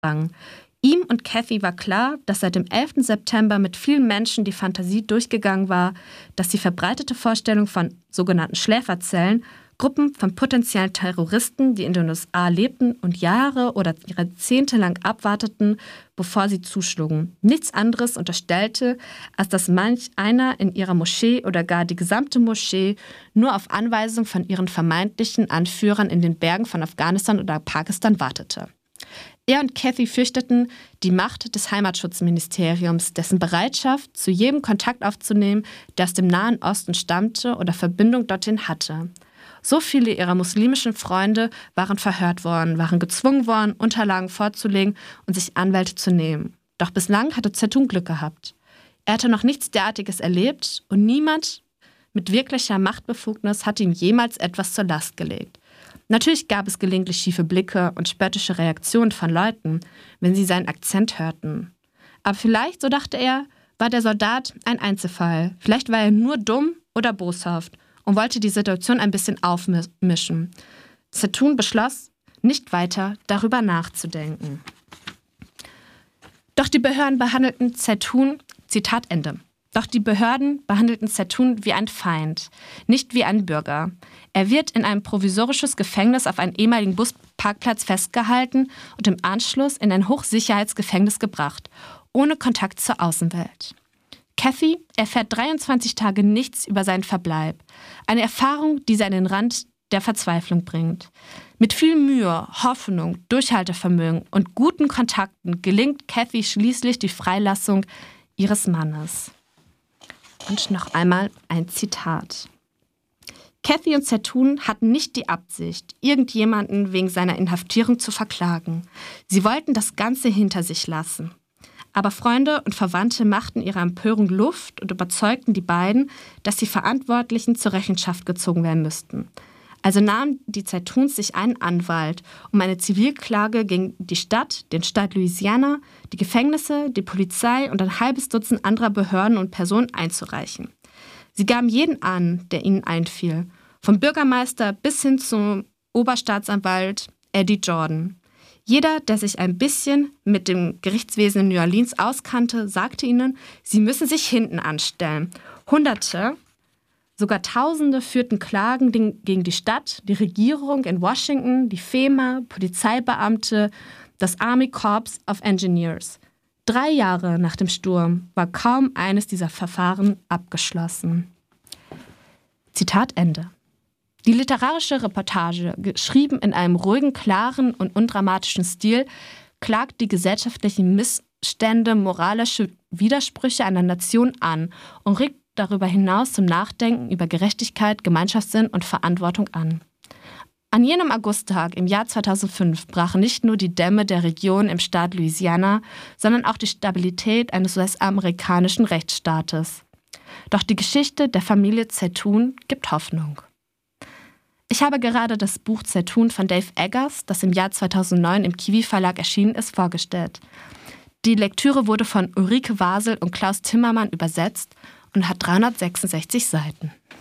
Ihm und Kathy war klar, dass seit dem 11. September mit vielen Menschen die Fantasie durchgegangen war, dass die verbreitete Vorstellung von sogenannten Schläferzellen, Gruppen von potenziellen Terroristen, die in den USA lebten und Jahre oder Jahrzehnte lang abwarteten, bevor sie zuschlugen, nichts anderes unterstellte, als dass manch einer in ihrer Moschee oder gar die gesamte Moschee nur auf Anweisung von ihren vermeintlichen Anführern in den Bergen von Afghanistan oder Pakistan wartete. Er und Kathy fürchteten die Macht des Heimatschutzministeriums, dessen Bereitschaft, zu jedem Kontakt aufzunehmen, der aus dem Nahen Osten stammte oder Verbindung dorthin hatte. So viele ihrer muslimischen Freunde waren verhört worden, waren gezwungen worden, Unterlagen vorzulegen und sich Anwälte zu nehmen. Doch bislang hatte Zeytoun Glück gehabt. Er hatte noch nichts derartiges erlebt und niemand mit wirklicher Machtbefugnis hatte ihm jemals etwas zur Last gelegt. Natürlich gab es gelegentlich schiefe Blicke und spöttische Reaktionen von Leuten, wenn sie seinen Akzent hörten. Aber vielleicht, so dachte er, war der Soldat ein Einzelfall. Vielleicht war er nur dumm oder boshaft und wollte die Situation ein bisschen aufmischen. Zeytoun beschloss, nicht weiter darüber nachzudenken. Doch die Behörden behandelten Zeytoun, Zitat Ende. Doch die Behörden behandelten Zeytoun wie ein Feind, nicht wie ein Bürger. Er wird in ein provisorisches Gefängnis auf einem ehemaligen Busparkplatz festgehalten und im Anschluss in ein Hochsicherheitsgefängnis gebracht, ohne Kontakt zur Außenwelt. Kathy erfährt 23 Tage nichts über seinen Verbleib. Eine Erfahrung, die sie an den Rand der Verzweiflung bringt. Mit viel Mühe, Hoffnung, Durchhaltevermögen und guten Kontakten gelingt Kathy schließlich die Freilassung ihres Mannes. Und noch einmal ein Zitat. Kathy und Zeytoun hatten nicht die Absicht, irgendjemanden wegen seiner Inhaftierung zu verklagen. Sie wollten das Ganze hinter sich lassen. Aber Freunde und Verwandte machten ihrer Empörung Luft und überzeugten die beiden, dass die Verantwortlichen zur Rechenschaft gezogen werden müssten. Also nahmen die Zeytouns sich einen Anwalt, um eine Zivilklage gegen die Stadt, den Staat Louisiana, die Gefängnisse, die Polizei und ein halbes Dutzend anderer Behörden und Personen einzureichen. Sie gaben jeden an, der ihnen einfiel, vom Bürgermeister bis hin zum Oberstaatsanwalt Eddie Jordan. Jeder, der sich ein bisschen mit dem Gerichtswesen in New Orleans auskannte, sagte ihnen, sie müssen sich hinten anstellen. Hunderte, sogar Tausende führten Klagen gegen die Stadt, die Regierung in Washington, die FEMA, Polizeibeamte, das Army Corps of Engineers. 3 Jahre nach dem Sturm war kaum eines dieser Verfahren abgeschlossen. Zitat Ende. Die literarische Reportage, geschrieben in einem ruhigen, klaren und undramatischen Stil, klagt die gesellschaftlichen Missstände, moralische Widersprüche einer Nation an und regt darüber hinaus zum Nachdenken über Gerechtigkeit, Gemeinschaftssinn und Verantwortung an. An jenem Augusttag im Jahr 2005 brachen nicht nur die Dämme der Region im Staat Louisiana, sondern auch die Stabilität eines US-amerikanischen Rechtsstaates. Doch die Geschichte der Familie Zeytoun gibt Hoffnung. Ich habe gerade das Buch Zeytoun von Dave Eggers, das im Jahr 2009 im Kiwi Verlag erschienen ist, vorgestellt. Die Lektüre wurde von Ulrike Wasel und Klaus Timmermann übersetzt und hat 366 Seiten.